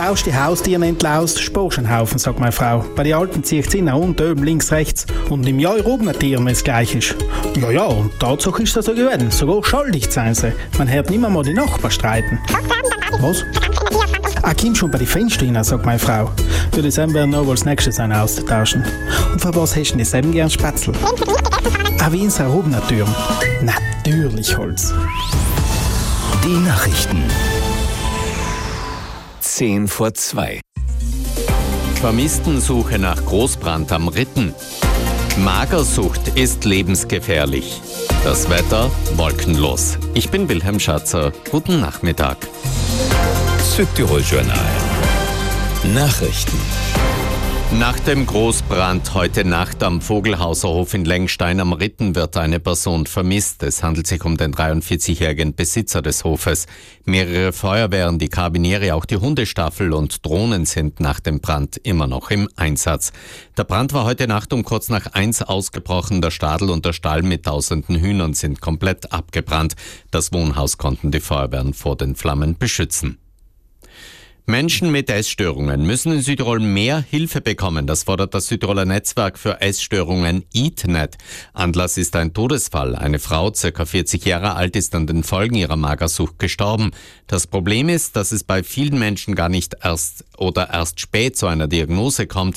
tauschst die Haustiere entlaust, sparst einen Haufen, sagt meine Frau. Bei den Alten zieht sie nach unten, oben, links, rechts. Und im Jahr oben Tieren, wenn es gleich ist. Ja, und Tatsache ist das so gewesen. Sogar schuldig sein sie. Man hört nicht mehr mal die Nachbarn streiten. Was? Komm schon bei den Fenstern rein, sagt meine Frau. Für das werden wir noch als nächstes einen austauschen. Und für was hast du denn selben gern Spätzle? Wie in Sarubner Türen. Natürlich Holz. Die Nachrichten. 1:50. Vermisstensuche nach Großbrand am Ritten. Magersucht ist lebensgefährlich. Das Wetter wolkenlos. Ich bin Wilhelm Schatzer. Guten Nachmittag. Südtirol-Journal. Nachrichten. Nach dem Großbrand heute Nacht am Vogelhauser Hof in Lengstein am Ritten wird eine Person vermisst. Es handelt sich um den 43-jährigen Besitzer des Hofes. Mehrere Feuerwehren, die Karabiniere, auch die Hundestaffel und Drohnen sind nach dem Brand immer noch im Einsatz. Der Brand war heute Nacht um kurz nach 1 ausgebrochen. Der Stadel und der Stall mit tausenden Hühnern sind komplett abgebrannt. Das Wohnhaus konnten die Feuerwehren vor den Flammen beschützen. Menschen mit Essstörungen müssen in Südtirol mehr Hilfe bekommen. Das fordert das Südtiroler Netzwerk für Essstörungen EatNet. Anlass ist ein Todesfall. Eine Frau, ca. 40 Jahre alt, ist an den Folgen ihrer Magersucht gestorben. Das Problem ist, dass es bei vielen Menschen gar nicht erst spät zu einer Diagnose kommt.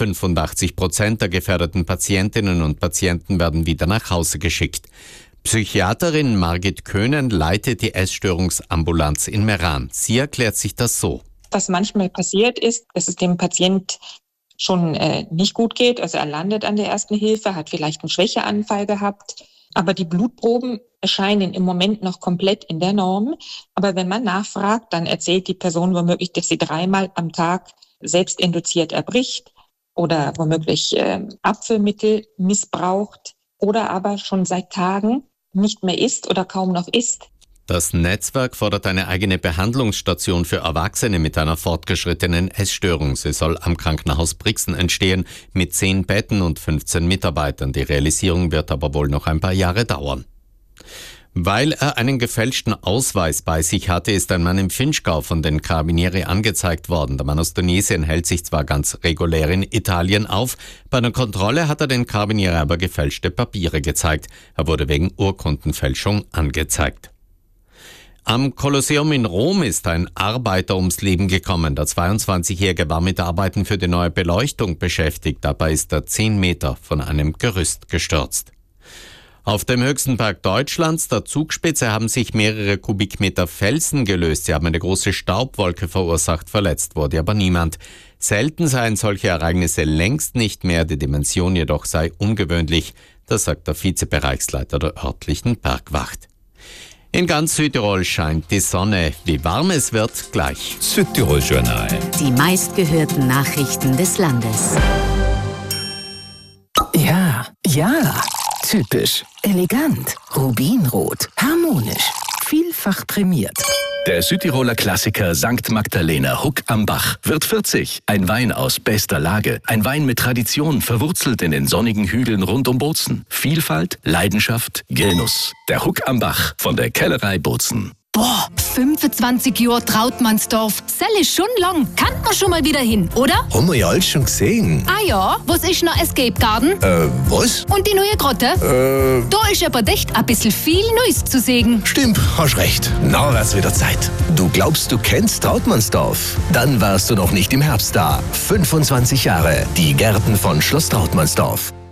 85% der gefährdeten Patientinnen und Patienten werden wieder nach Hause geschickt. Psychiaterin Margit Köhnen leitet die Essstörungsambulanz in Meran. Sie erklärt sich das so. Was manchmal passiert ist, dass es dem Patient schon nicht gut geht. Also er landet an der ersten Hilfe, hat vielleicht einen Schwächeanfall gehabt. Aber die Blutproben erscheinen im Moment noch komplett in der Norm. Aber wenn man nachfragt, dann erzählt die Person womöglich, dass sie 3-mal am Tag selbstinduziert erbricht oder womöglich Abführmittel missbraucht oder aber schon seit Tagen nicht mehr isst oder kaum noch isst. Das Netzwerk fordert eine eigene Behandlungsstation für Erwachsene mit einer fortgeschrittenen Essstörung. Sie soll am Krankenhaus Brixen entstehen mit 10 Betten und 15 Mitarbeitern. Die Realisierung wird aber wohl noch ein paar Jahre dauern. Weil er einen gefälschten Ausweis bei sich hatte, ist ein Mann im Finchgau von den Carabinieri angezeigt worden. Der Mann aus Tunesien hält sich zwar ganz regulär in Italien auf, bei einer Kontrolle hat er den Carabinieri aber gefälschte Papiere gezeigt. Er wurde wegen Urkundenfälschung angezeigt. Am Kolosseum in Rom ist ein Arbeiter ums Leben gekommen. Der 22-Jährige war mit Arbeiten für die neue Beleuchtung beschäftigt. Dabei ist er 10 Meter von einem Gerüst gestürzt. Auf dem höchsten Berg Deutschlands, der Zugspitze, haben sich mehrere Kubikmeter Felsen gelöst. Sie haben eine große Staubwolke verursacht, verletzt wurde aber niemand. Selten seien solche Ereignisse längst nicht mehr, die Dimension jedoch sei ungewöhnlich. Das sagt der Vizebereichsleiter der örtlichen Bergwacht. In ganz Südtirol scheint die Sonne. Wie warm es wird, gleich. Südtirol-Journal. Die meistgehörten Nachrichten des Landes. Ja. Typisch. Elegant. Rubinrot. Harmonisch. Vielfach prämiert. Der Südtiroler Klassiker St. Magdalena Huck am Bach wird 40. Ein Wein aus bester Lage. Ein Wein mit Tradition, verwurzelt in den sonnigen Hügeln rund um Bozen. Vielfalt, Leidenschaft, Genuss. Der Huck am Bach von der Kellerei Bozen. Boah, 25 Jahre Trautmannsdorf. Sell ist schon lang. Kann man schon mal wieder hin, oder? Haben wir ja alles schon gesehen. Ah ja, was ist noch Escape Garden? Was? Und die neue Grotte? Da ist aber echt ein bisschen viel Neues zu sehen. Stimmt, hast recht. Na, wär's wieder Zeit. Du glaubst, du kennst Trautmannsdorf? Dann warst du noch nicht im Herbst da. 25 Jahre. Die Gärten von Schloss Trautmannsdorf.